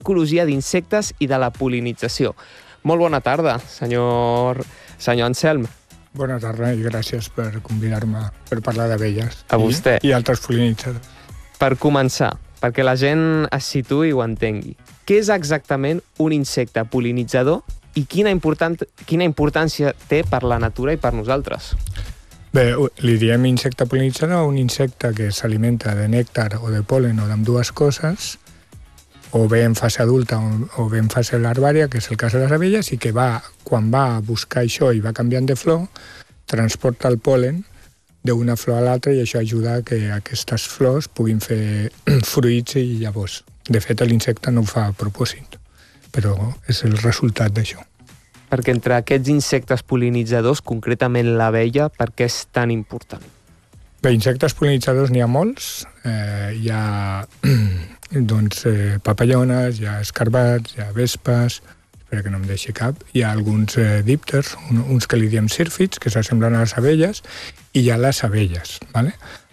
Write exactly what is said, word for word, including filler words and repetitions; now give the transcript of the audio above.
ecologia d'insectes i de la pol·linització. Molt bona tarda, senyor, senyor Anselm. Bona tarda i gràcies per convidar-me per parlar d'abelles. A vostè. I, i altres pol·linitzadors. Per començar, perquè la gent es situï i ho entengui, què és exactament un insecte pol·linitzador i quina, important, quina importància té per la natura i per nosaltres? Bé, li diem insecte pol·linitzador a un insecte que s'alimenta de nèctar o de pol·len o d'ambdues coses, o bé en fase adulta o bé en fase larvària, que és el cas de les abelles, i que va, quan va a buscar això i va canviant de flor, transporta el pol·len d'una flor a l'altra i això ajuda a que aquestes flors puguin fer fruits i llavors. De fet, l'insecte no ho fa a propòsit, però és el resultat d'això. Perquè entre aquests insectes pol·linitzadors, concretament l'abella, per què és tan important? Bé, insectes pol·linitzadors n'hi ha molts. Eh, hi ha doncs, eh, papallones, hi ha escarbats, hi ha vespes, espero que no em deixi cap. Hi ha alguns eh, dípters, un, uns que li diem sírfids, que s'assemblen a les abelles, i hi ha les abelles. ¿Vale?